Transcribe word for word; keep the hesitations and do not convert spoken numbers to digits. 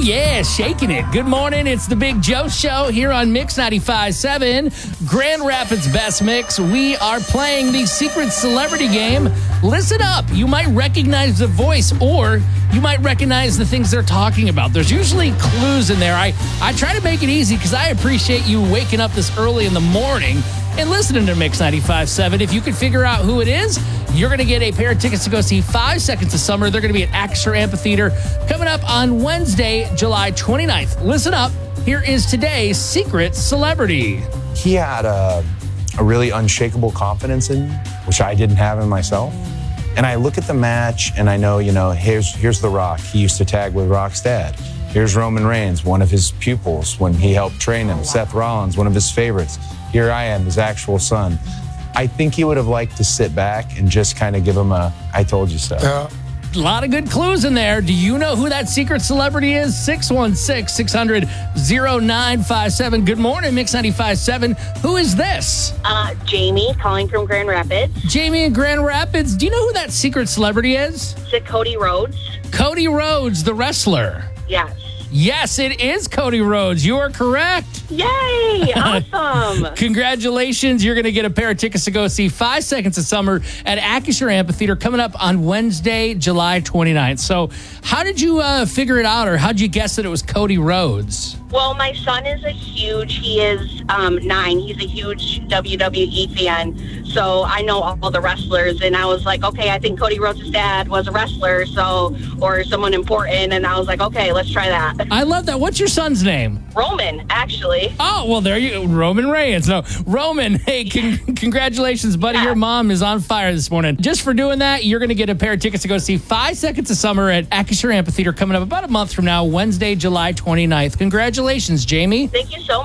yeah, shaking it. Good morning. It's the Big Joe Show here on Mix ninety-five point seven, Grand Rapids Best Mix. We are playing the Secret Celebrity Game. Listen up. You might recognize the voice, or you might recognize the things they're talking about. There's usually clues in there. I, I try to make it easy because I appreciate you waking up this early in the morning and listening to Mix ninety-five point seven. If you can figure out who it is, you're going to get a pair of tickets to go see Five Seconds of Summer. They're going to be at Acrisure Amphitheater coming up on Wednesday, July twenty-ninth. Listen up. Here is today's Secret Celebrity. He had a, a really unshakable confidence in me, which I didn't have in myself. And I look at the match and I know, you know, here's, here's The Rock. He used to tag with Rock's dad. Here's Roman Reigns, one of his pupils when he helped train him. Seth Rollins, one of his favorites. Here I am, his actual son. I think he would have liked to sit back and just kind of give him a, I told you so. Uh, a lot of good clues in there. Do you know who that secret celebrity is? six one six, six hundred, oh nine five seven. Good morning, Mix ninety-five point seven. Who is this? Uh, Jamie, calling from Grand Rapids. Jamie in Grand Rapids. Do you know who that secret celebrity is? Is it Cody Rhodes? Cody Rhodes, the wrestler. Yes. Yes, it is Cody Rhodes. You are correct. Yay! Awesome. Congratulations. You're going to get a pair of tickets to go see Five Seconds of Summer at Acrisure Amphitheater coming up on Wednesday, July twenty-ninth. So how did you uh, figure it out, or how did you guess that it was Cody Rhodes? Well, my son is a huge, he is um, nine. He's a huge W W E fan. So I know all the wrestlers. And I was like, okay, I think Cody Rhodes' dad was a wrestler, so or someone important. And I was like, okay, let's try that. I love that. What's your son's name? Roman, actually. Oh, well, there you go. Roman Reigns. No, Roman, hey, con- congratulations, buddy. Yeah. Your mom is on fire this morning. Just for doing that, you're going to get a pair of tickets to go see Five Seconds of Summer at Acrisure Amphitheater coming up about a month from now, Wednesday, July twenty-ninth. Congratulations, Jamie. Thank you so much.